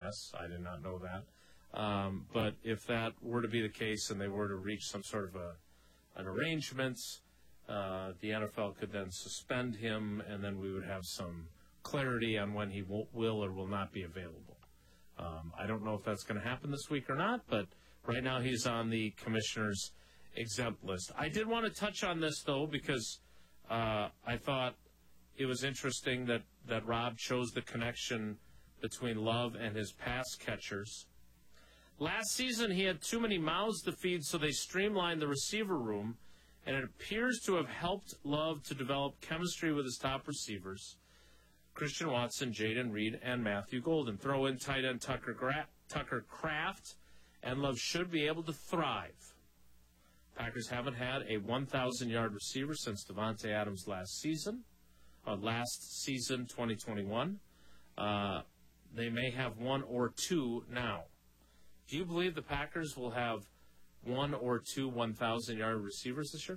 yes, I did not know that. But if that were to be the case and they were to reach some sort of an arrangement, the NFL could then suspend him, and then we would have some clarity on when he will or will not be available. I don't know if that's going to happen this week or not, but right now he's on the commissioner's exempt list. I did want to touch on this, though, because I thought it was interesting that Rob chose the connection between Love and his pass catchers. Last season, he had too many mouths to feed, so they streamlined the receiver room, and it appears to have helped Love to develop chemistry with his top receivers, Christian Watson, Jaden Reed, and Matthew Golden. Throw in tight end Tucker Kraft, and Love should be able to thrive. Packers haven't had a 1,000-yard receiver since Davante Adams last season, 2021. They may have one or two now. Do you believe the Packers will have one or two 1,000-yard receivers this year?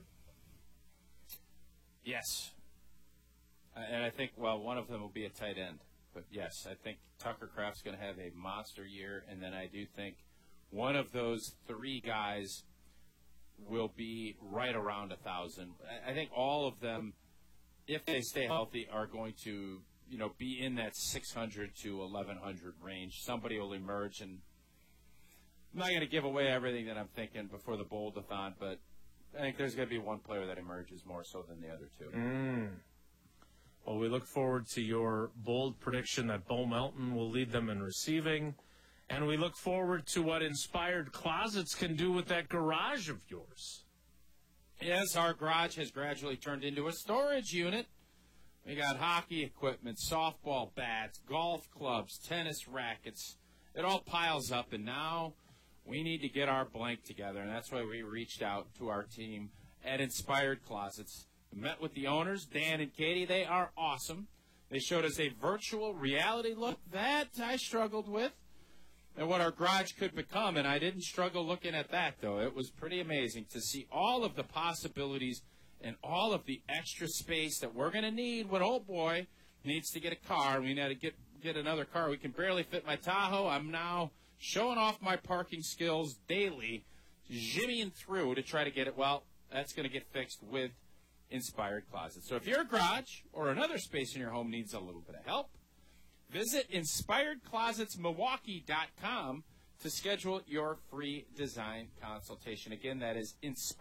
Yes. And I think, well, one of them will be a tight end. But, yes, I think Tucker Kraft's going to have a monster year, and then I do think one of those three guys will be right around 1,000. I think all of them, if they stay healthy, are going to, be in that 600 to 1,100 range. Somebody will emerge, and I'm not going to give away everything that I'm thinking before the Bold-a-thon, but I think there's going to be one player that emerges more so than the other two. Well, we look forward to your bold prediction that Bo Melton will lead them in receiving, and we look forward to what Inspired Closets can do with that garage of yours. Yes, our garage has gradually turned into a storage unit. We got hockey equipment, softball bats, golf clubs, tennis rackets. It all piles up, and now we need to get our blank together, and that's why we reached out to our team at Inspired Closets. We met with the owners, Dan and Katie. They are awesome. They showed us a virtual reality look that I struggled with and what our garage could become, and I didn't struggle looking at that, though. It was pretty amazing to see all of the possibilities and all of the extra space that we're going to need when old boy needs to get a car. We need to get another car. We can barely fit my Tahoe. I'm now showing off my parking skills daily, jimmying through to try to get it. Well, that's going to get fixed with Inspired Closets. So if your garage or another space in your home needs a little bit of help, visit InspiredClosetsMilwaukee.com to schedule your free design consultation. Again, that is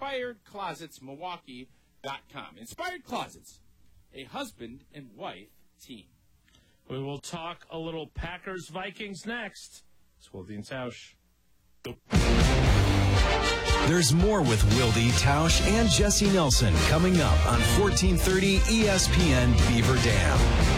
InspiredClosetsMilwaukee.com. Inspired Closets, a husband and wife team. We will talk a little Packers-Vikings next. It's Wilde and Tausch. There's more with Wilde, Tausch, and Jesse Nelson coming up on 1430 ESPN Beaver Dam.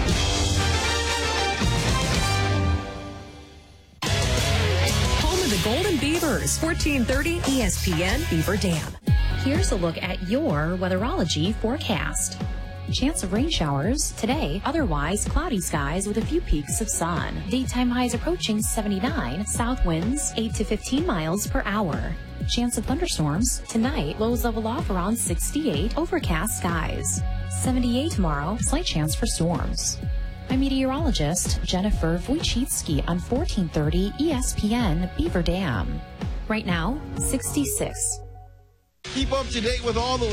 Home of the Golden Beavers, 1430 ESPN Beaver Dam. Here's a look at your weatherology forecast. Chance of rain showers today, otherwise cloudy skies with a few peaks of sun. Daytime highs approaching 79, south winds 8 to 15 miles per hour. Chance of thunderstorms tonight, lows level off around 68, overcast skies. 78 tomorrow, slight chance for storms. I'm meteorologist Jennifer Wojcicki on 1430 ESPN Beaver Dam. Right now, 66. Keep up to date with all the